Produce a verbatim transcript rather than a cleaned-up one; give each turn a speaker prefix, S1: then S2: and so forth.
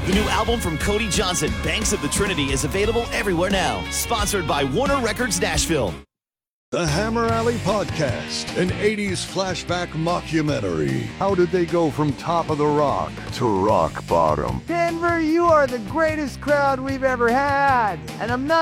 S1: The new album from Cody Johnson, Banks of the Trinity, is available everywhere now. Sponsored by Warner Records Nashville.
S2: The Hammer Alley Podcast, an eighties flashback mockumentary. How did they go from top of the rock to rock bottom?
S3: Denver, you are the greatest crowd we've ever had, and I'm not